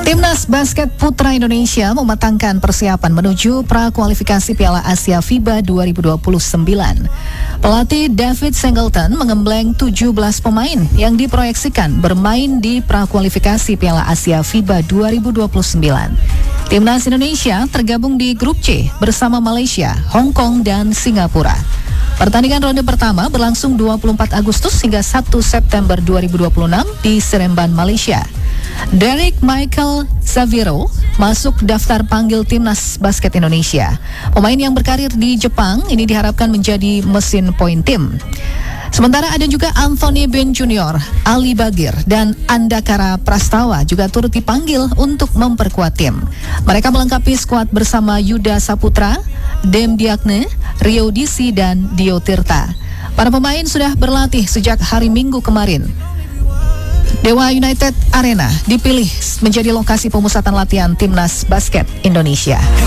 Timnas basket putra Indonesia mematangkan persiapan menuju prakualifikasi Piala Asia FIBA 2029. Pelatih David Singleton mengembleng 17 pemain yang diproyeksikan bermain di prakualifikasi Piala Asia FIBA 2029. Timnas Indonesia tergabung di grup C bersama Malaysia, Hong Kong, dan Singapura. Pertandingan ronde pertama berlangsung 24 Agustus hingga 1 September 2026 di Seremban, Malaysia. Derek Michael Saviro masuk daftar panggil Timnas Basket Indonesia. Pemain yang berkarir di Jepang ini diharapkan menjadi mesin poin tim. Sementara ada juga Anthony Bean Jr., Ali Bagir, dan Andakara Prastawa juga turut dipanggil untuk memperkuat tim. Mereka melengkapi skuad bersama Yuda Saputra, Dem Diagne, Rio Disi, dan Dio Tirta. Para pemain sudah berlatih sejak hari Minggu kemarin. Dewa United Arena dipilih menjadi lokasi pemusatan latihan Timnas Basket Indonesia.